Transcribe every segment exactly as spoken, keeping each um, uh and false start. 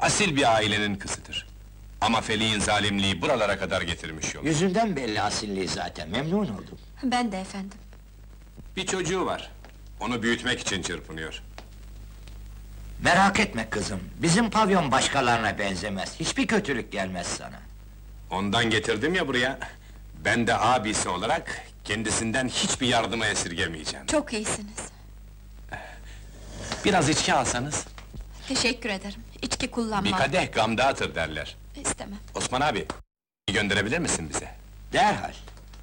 Asil bir ailenin kızıdır. Ama Feli'nin zalimliği buralara kadar getirmiş yolu. Yüzünden belli asilliği zaten, memnun oldum. Ben de efendim. Bir çocuğu var. Onu büyütmek için çırpınıyor. Merak etme kızım, bizim pavyon başkalarına benzemez, hiçbir kötülük gelmez sana. Ondan getirdim ya buraya. Ben de abisi olarak kendisinden hiçbir yardımı esirgemeyeceğim. Çok iyisiniz. Biraz içki alsanız. Teşekkür ederim. İçki kullanmam. Bir kadeh gam dağıtır derler. İstemem. Osman abi, gönderebilir misin bize? Derhal.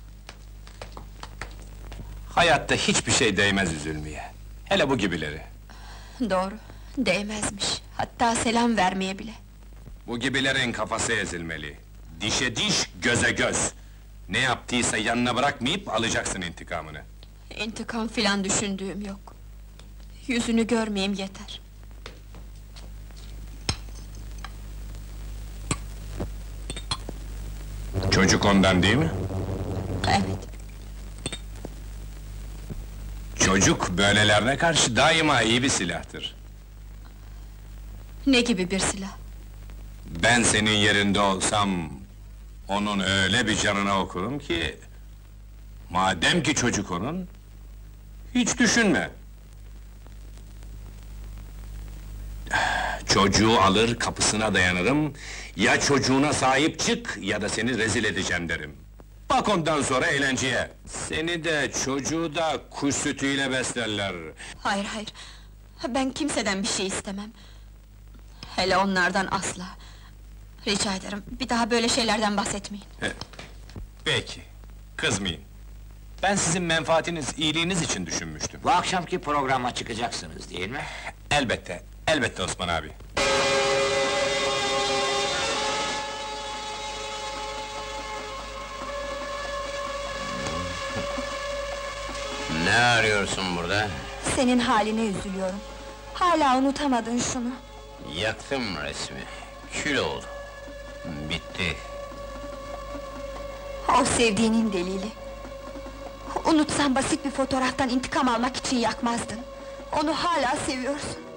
Hayatta hiçbir şey değmez üzülmeye. Hele bu gibileri. Doğru, değmezmiş. Hatta selam vermeye bile. Bu gibilerin kafası ezilmeli. Dişe diş, göze göz. Ne yaptıysa yanına bırakmayıp alacaksın intikamını. İntikam filan düşündüğüm yok. Yüzünü görmeyeyim yeter. Çocuk ondan değil mi? Evet, Çocuk böylelerine karşı daima iyi bir silahtır. ne gibi bir silah? Ben senin yerinde olsam, onun öyle bir canına okurum ki... Madem ki çocuk onun, hiç düşünme. Çocuğu alır, kapısına dayanırım, ya çocuğuna sahip çık, ya da seni rezil edeceğim derim. Bak ondan sonra eğlenceye! Seni de, çocuğu da kuş sütüyle beslerler. Hayır, hayır! Ben kimseden bir şey istemem. Hele onlardan asla! Rica ederim, bir daha böyle şeylerden bahsetmeyin. Peki, kızmayın. Ben sizin menfaatiniz, iyiliğiniz için düşünmüştüm. Bu akşamki programa çıkacaksınız değil mi? Elbette, elbette Osman abi. Ne arıyorsun burada? Senin haline üzülüyorum. Hala unutamadın şunu. Yaktım resmi. Kül oldu. Bitti. O sevdiğinin delili. Unutsan basit bir fotoğraftan intikam almak için yakmazdın. Onu hala seviyorsun.